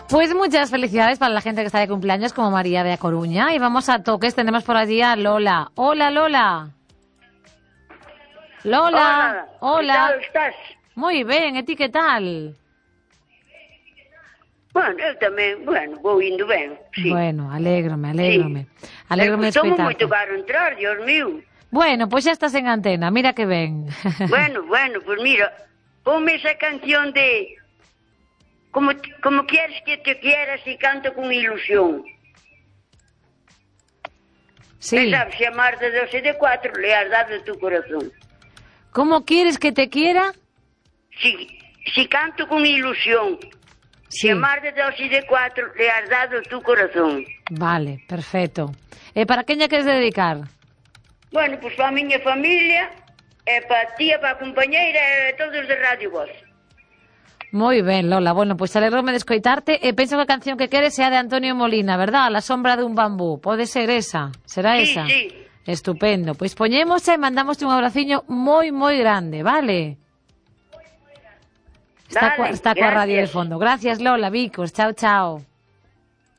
Pues muchas felicidades para la gente que está de cumpleaños, como María de A Coruña. Y vamos a toques, tenemos por allí a Lola. Hola, Lola. Lola. Hola. Que tal estás? Moi ben, e ti que tal? Bueno, eu tamén, vou indo ben, sí. Bueno, alégrome. Sí. Alégrome de Custou escoitarte. moito caro entrar, Dios mío. Bueno, pois xa estás en antena, mira que ben. Bueno, pues mira, ponme esa canción de como quieres que te quieras y canto con ilusión. Sí. Me sabes, si amar de 2 y de 4 le has dado tu corazón. ¿Cómo quieres que te quiera? Si canto con ilusión. Sí. Si amar de 2 y de 4 le has dado tu corazón. Vale, perfecto. Para quen lle queres dedicar? Bueno, pues para a miña familia, para ti, para a compañeira e todos de Radio Voz. Moi ben, Lola. Bueno, pois alégrome de escoitarte. E penso que a canción que queres sea de Antonio Molina, verdad? La sombra de un bambú. Pode ser esa? Será esa? Sí. Estupendo. Pois poñémosa e mandamos un abraciño moi grande, vale? Está coa radio de fondo. Gracias, Lola, Vicos. Chao.